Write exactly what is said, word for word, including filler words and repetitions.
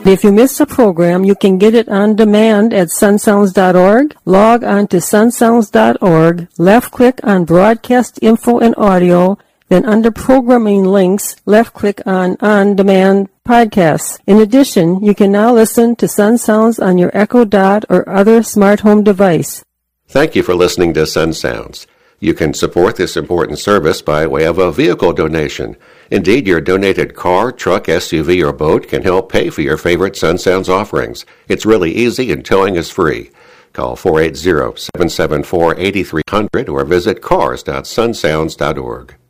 If you miss a program, you can get it on demand at sun sounds dot org. Log on to sun sounds dot org, left-click on Broadcast Info and Audio, then under Programming Links, left-click on On Demand Podcasts. In addition, you can now listen to Sun Sounds on your Echo Dot or other smart home device. Thank you for listening to Sun Sounds. You can support this important service by way of a vehicle donation. Indeed, your donated car, truck, S U V, or boat can help pay for your favorite Sun Sounds offerings. It's really easy and towing is free. Call four eight zero, seven seven four, eight three zero zero or visit cars dot sun sounds dot org.